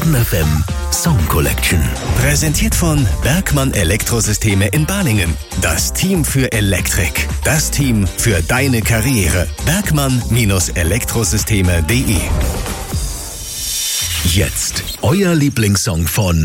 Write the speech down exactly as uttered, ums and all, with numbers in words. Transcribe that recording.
Eden F M Song Collection. Präsentiert von Bergmann Elektrosysteme in Balingen. Das Team für Elektrik. Das Team für deine Karriere. Bergmann Elektrosysteme punkt de. Jetzt euer Lieblingssong von